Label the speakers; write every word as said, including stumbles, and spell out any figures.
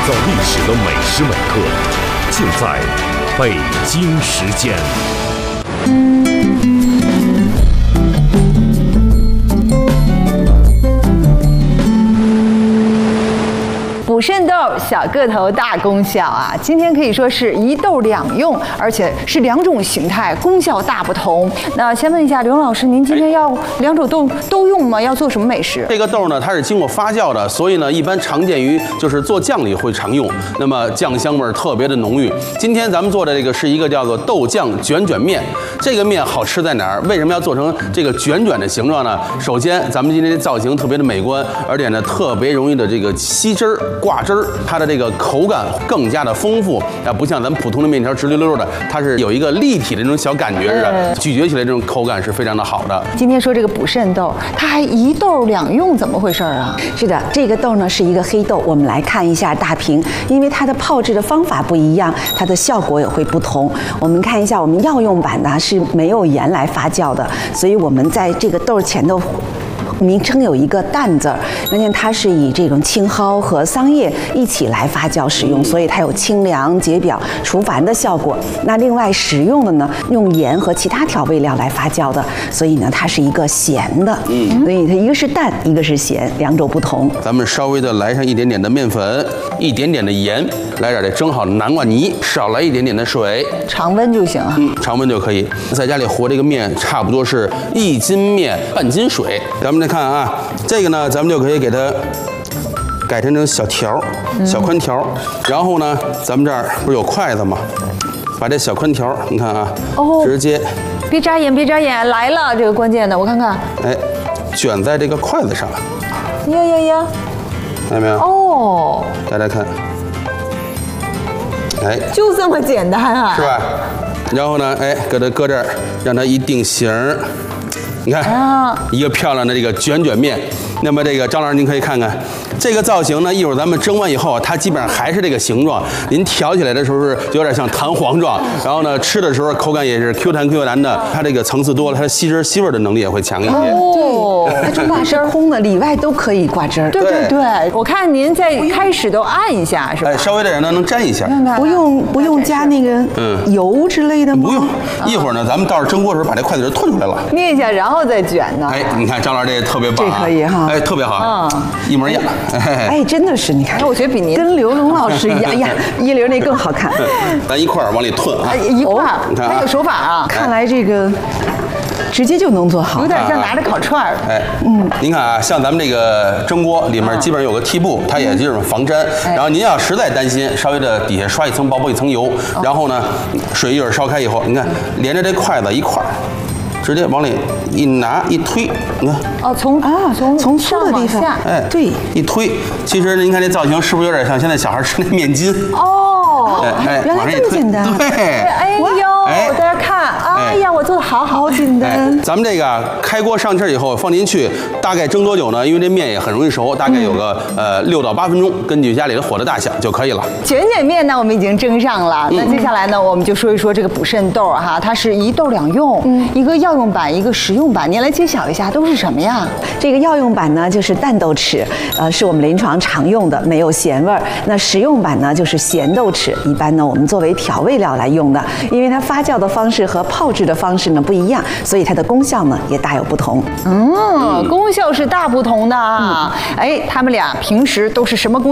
Speaker 1: 造历史的每时每刻，尽在北京时间。
Speaker 2: 补肾豆小个头大功效啊！今天可以说是一豆两用，而且是两种形态，功效大不同。那先问一下刘老师，您今天要两种豆都用吗？要做什么美食？
Speaker 3: 这个豆呢，它是经过发酵的，所以呢，一般常见于就是做酱里会常用。那么酱香味儿特别的浓郁。今天咱们做的这个是一个叫做豆酱卷卷面。这个面好吃在哪儿？为什么要做成这个卷卷的形状呢？首先，咱们今天的造型特别的美观，而且呢，特别容易的这个吸汁儿。挂汁儿，它的这个口感更加的丰富啊，不像咱们普通的面条直溜溜的，它是有一个立体的那种小感觉似的，咀嚼起来这种口感是非常的好的。
Speaker 2: 今天说这个补肾豆，它还一豆两用，怎么回事啊？
Speaker 4: 是的，这个豆呢是一个黑豆，我们来看一下大屏，因为它的泡制的方法不一样，它的效果也会不同。我们看一下，我们药用版呢是没有盐来发酵的，所以我们在这个豆前头。名称有一个淡字儿，因为它是以这种青蒿和桑叶一起来发酵使用，所以它有清凉解表除烦的效果。那另外食用的呢，用盐和其他调味料来发酵的，所以呢它是一个咸的，嗯，所以它一个是淡，一个是咸，两种不同。
Speaker 3: 咱们稍微的来上一点点的面粉，一点点的盐，来点这蒸好的南瓜泥，少来一点点的水，
Speaker 2: 常温就行啊，
Speaker 3: 嗯，常温就可以。在家里和这个面差不多是一斤面半斤水，咱们再看啊，这个呢，咱们就可以给它改成这种小条、小宽条。然后呢，咱们这儿不是有筷子吗？把这小宽条，你看啊，哦，直接，
Speaker 2: 别眨眼，别眨眼，来了，这个关键的，我看看，
Speaker 3: 哎，卷在这个筷子上，
Speaker 2: 呀呀呀，
Speaker 3: 看见没有？
Speaker 2: 哦，
Speaker 3: 大家看，哎，
Speaker 2: 就这么简单啊，
Speaker 3: 是吧？然后呢，哎，搁它搁这儿，让它一定型儿。你看，啊、一个漂亮的这个卷卷面。那么这个张老师，您可以看看这个造型呢，一会儿咱们蒸完以后，它基本上还是这个形状。您挑起来的时候是有点像弹簧状，然后呢，吃的时候口感也是 Q 弹 Q 弹的。它这个层次多了，它吸汁吸味的能力也会强一些。
Speaker 4: 哦，它中间是空的，里外都可以挂汁儿。
Speaker 2: 对对对，我看您在开始都按一下，是吧？
Speaker 3: 哎，稍微的让它能沾一下。
Speaker 4: 不用不用加那个油之类的吗？
Speaker 3: 不用，一会儿呢，咱们到时候蒸锅的时候把这筷子就吞出来了，
Speaker 2: 捏一下，然后再卷呢。
Speaker 3: 哎，你看张老师这特别棒，
Speaker 4: 这可以哈。
Speaker 3: 哎，特别好，嗯，一模一样。
Speaker 4: 哎，真的是，你看，
Speaker 2: 我觉得比您
Speaker 4: 跟刘龙老师一样呀，一流那更好看。
Speaker 3: 咱一块儿往里吞啊，
Speaker 2: 一块儿，你看，还有手法啊。
Speaker 4: 看来这个直接就能做好，
Speaker 2: 有点像拿着烤串儿。
Speaker 3: 哎，嗯，您看啊，像咱们这个蒸锅里面基本上有个屉布，它也就是防粘。然后您要实在担心，稍微的底下刷一层薄薄一层油，然后呢，水一会儿烧开以后，你看连着这筷子一块儿。直接往里一拿一推，你看
Speaker 2: 哦，从啊从
Speaker 4: 从粗的地方，
Speaker 3: 哎，对，一推，其实您看这造型是不是有点像现在小孩吃那面筋？
Speaker 2: 哦，
Speaker 4: 哎，原来这么简单，
Speaker 3: 对，
Speaker 2: 哎呦，大家看，哎呀，我做的好好
Speaker 4: 简单。
Speaker 3: 咱们这个开锅上气以后放进去，大概蒸多久呢？因为这面也很容易熟，大概有个呃六到八分钟，根据家里的火的大小就可以了。
Speaker 2: 卷卷面呢，我们已经蒸上了，那接下来呢，我们就说一说这个补肾豆哈，它是一豆两用，一个药。药用版一个食用版，您来揭晓一下都是什么呀？
Speaker 4: 这个药用版呢就是淡豆豉，呃，是我们临床常用的，没有咸味儿。那食用版呢就是咸豆豉，一般呢我们作为调味料来用的，因为它发酵的方式和泡制的方式呢不一样，所以它的功效呢也大有不同。
Speaker 2: 嗯，功效是大不同的啊。哎，他们俩平时都是什么功效？